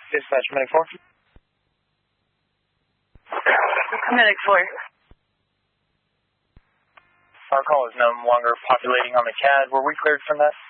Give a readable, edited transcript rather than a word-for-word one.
Dispatch, Medic 4. Medic 4. Our call is no longer populating on the CAD. Were we cleared from that?